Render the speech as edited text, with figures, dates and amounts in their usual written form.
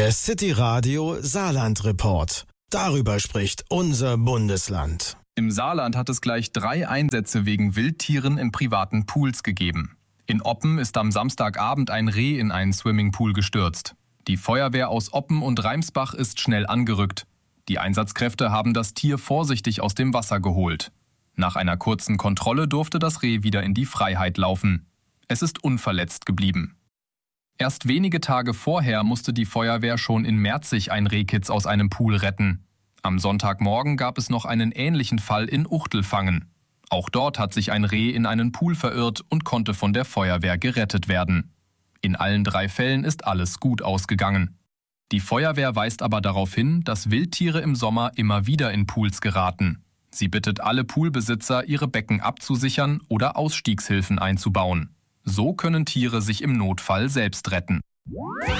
Der City Radio Saarland Report. Darüber spricht unser Bundesland. Im Saarland hat es gleich 3 Einsätze wegen Wildtieren in privaten Pools gegeben. In Oppen ist am Samstagabend ein Reh in einen Swimmingpool gestürzt. Die Feuerwehr aus Oppen und Reimsbach ist schnell angerückt. Die Einsatzkräfte haben das Tier vorsichtig aus dem Wasser geholt. Nach einer kurzen Kontrolle durfte das Reh wieder in die Freiheit laufen. Es ist unverletzt geblieben. Erst wenige Tage vorher musste die Feuerwehr schon in Merzig ein Rehkitz aus einem Pool retten. Am Sonntagmorgen gab es noch einen ähnlichen Fall in Uchtelfangen. Auch dort hat sich ein Reh in einen Pool verirrt und konnte von der Feuerwehr gerettet werden. In allen 3 Fällen ist alles gut ausgegangen. Die Feuerwehr weist aber darauf hin, dass Wildtiere im Sommer immer wieder in Pools geraten. Sie bittet alle Poolbesitzer, ihre Becken abzusichern oder Ausstiegshilfen einzubauen. So können Tiere sich im Notfall selbst retten.